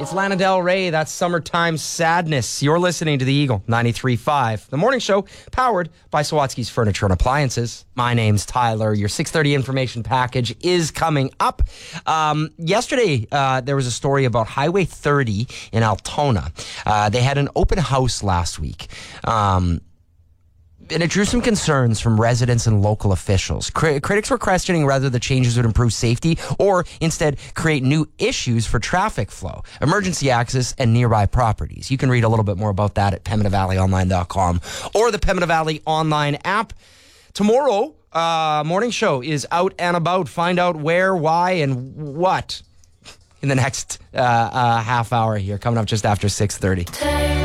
It's Lana Del Rey. That's Summertime Sadness. You're listening to the Eagle 93.5. The morning show powered by Sawatsky's Furniture and Appliances. My name's Tyler. Your 6:30 information package is coming up. Yesterday, there was a story about Highway 30 in Altona. They had an open house last week. And it drew some concerns from residents and local officials. Critics were questioning whether the changes would improve safety or instead create new issues for traffic flow, emergency access, and nearby properties. You can read a little bit more about that at PembinaValleyOnline.com or the Pembina Valley Online app. Tomorrow, morning show is out and about. Find out where, why, and what in the next half hour here, coming up just after 6:30.